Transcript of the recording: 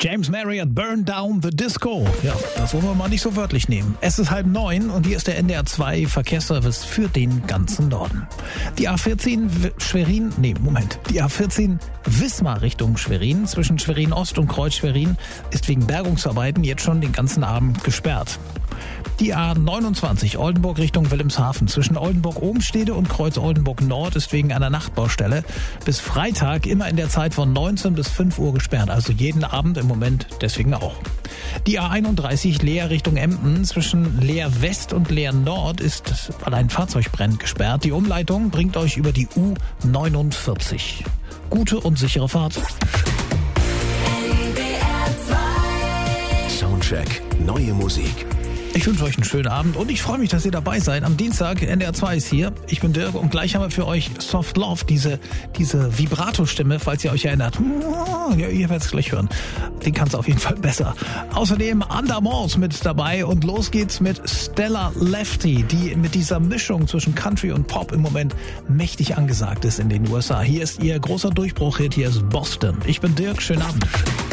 James Marriott, Burn Down the Disco. Ja, das wollen wir mal nicht so wörtlich nehmen. Es ist 8:30 und hier ist der NDR 2 Verkehrsservice für den ganzen Norden. Die A14 Die A14 Wismar Richtung Schwerin zwischen Schwerin Ost und Kreuz Schwerin ist wegen Bergungsarbeiten jetzt schon den ganzen Abend gesperrt. Die A29 Oldenburg Richtung Wilhelmshaven zwischen Oldenburg-Obenstede und Kreuz Oldenburg-Nord ist wegen einer Nachtbaustelle bis Freitag immer in der Zeit von 19 bis 5 Uhr gesperrt. Also jeden Abend im Moment deswegen auch. Die A31 Leer Richtung Emden zwischen Leer West und Leer Nord ist, weil ein Fahrzeug brennt, gesperrt. Die Umleitung bringt euch über die U49. Gute und sichere Fahrt. Soundcheck, neue Musik. Ich wünsche euch einen schönen Abend und ich freue mich, dass ihr dabei seid. Am Dienstag, NDR 2 ist hier. Ich bin Dirk und gleich haben wir für euch Soft Love, diese Vibrato-Stimme, falls ihr euch erinnert. Ja, ihr werdet es gleich hören. Den kannst du auf jeden Fall besser. Außerdem Undermores mit dabei und los geht's mit Stella Lefty, die mit dieser Mischung zwischen Country und Pop im Moment mächtig angesagt ist in den USA. Hier ist ihr großer Durchbruch-Hit, hier ist Boston. Ich bin Dirk, schönen Abend.